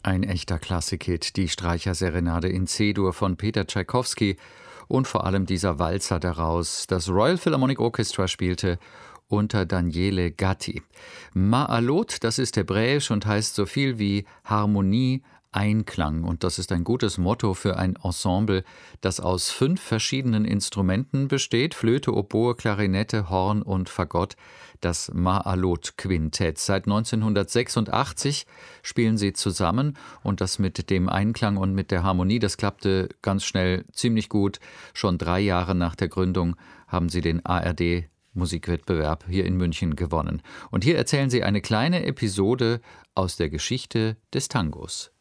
Ein echter Klassik-Hit, die Streicherserenade in C-Dur von Peter Tschaikowski und vor allem dieser Walzer daraus. Das Royal Philharmonic Orchestra spielte unter Daniele Gatti. Ma'alot, das ist hebräisch und heißt so viel wie Harmonie, Einklang. Und das ist ein gutes Motto für ein Ensemble, das aus 5 verschiedenen Instrumenten besteht: Flöte, Oboe, Klarinette, Horn und Fagott. Das Ma'alot-Quintett. Seit 1986 spielen sie zusammen und das mit dem Einklang und mit der Harmonie, das klappte ganz schnell ziemlich gut. Schon 3 Jahre nach der Gründung haben sie den ARD-Musikwettbewerb hier in München gewonnen. Und hier erzählen sie eine kleine Episode aus der Geschichte des Tangos.